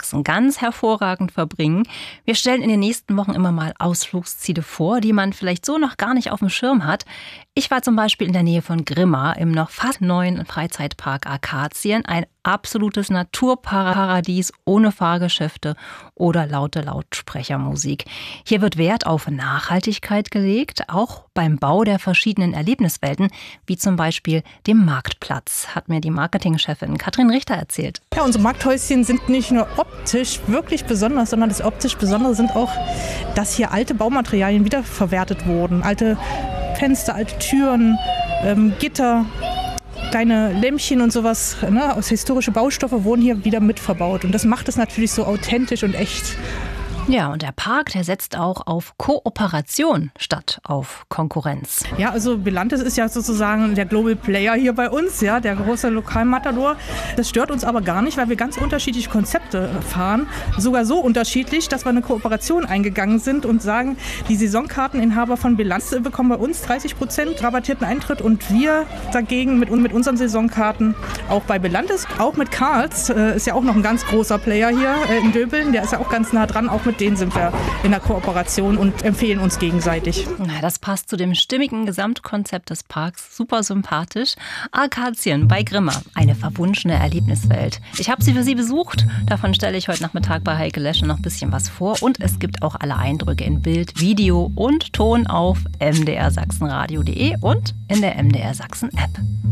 Sachsen ganz hervorragend verbringen. Wir stellen in den nächsten Wochen immer mal Ausflugsziele vor, die man vielleicht so noch gar nicht auf dem Schirm hat. Ich war zum Beispiel in der Nähe von Grimma im noch fast neuen Freizeitpark Arkazien. Ein absolutes Naturparadies ohne Fahrgeschäfte oder laute Lautsprechermusik. Hier wird Wert auf Nachhaltigkeit gelegt, auch beim Bau der verschiedenen Erlebniswelten, wie zum Beispiel dem Marktplatz, hat mir die Marketingchefin Katrin Richter erzählt. Ja, unsere Markthäuschen sind nicht nur optisch wirklich besonders, sondern das optisch Besondere sind auch, dass hier alte Baumaterialien wiederverwertet wurden. Alte Fenster, alte Türen, Gitter, kleine Lämpchen und sowas, ne, aus historischen Baustoffe wurden hier wieder mitverbaut. Und das macht es natürlich so authentisch und echt. Ja, und der Park, der setzt auch auf Kooperation statt auf Konkurrenz. Ja, also Belantes ist ja sozusagen der Global Player hier bei uns, ja, der große Lokalmatador. Das stört uns aber gar nicht, weil wir ganz unterschiedliche Konzepte fahren. Sogar so unterschiedlich, dass wir eine Kooperation eingegangen sind und sagen, die Saisonkarteninhaber von Belantes bekommen bei uns 30% rabattierten Eintritt und wir dagegen mit unseren Saisonkarten auch bei Belantes, auch mit Karls, ist ja auch noch ein ganz großer Player hier in Döbeln, der ist ja auch ganz nah dran, auch mit denen sind wir in der Kooperation und empfehlen uns gegenseitig. Das passt zu dem stimmigen Gesamtkonzept des Parks. Super sympathisch. Arkazien bei Grimma, eine verwunschene Erlebniswelt. Ich habe sie für Sie besucht. Davon stelle ich heute Nachmittag bei Heike Leschen noch ein bisschen was vor. Und es gibt auch alle Eindrücke in Bild, Video und Ton auf mdrsachsenradio.de und in der MDR Sachsen App.